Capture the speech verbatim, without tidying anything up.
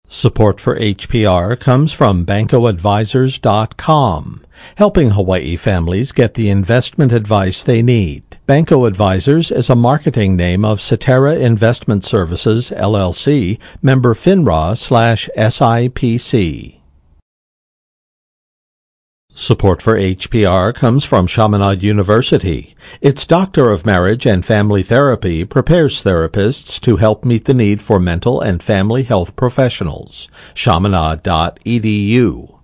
Support for H P R comes from Banco Advisors dot com, helping Hawaii families get the investment advice they need. Banco Advisors is a marketing name of Cetera Investment Services, L L C, member FINRA slash S I P C. Support for H P R comes from Chaminade University. Its Doctor of Marriage and Family Therapy prepares therapists to help meet the need for mental and family health professionals. chaminade dot e d u.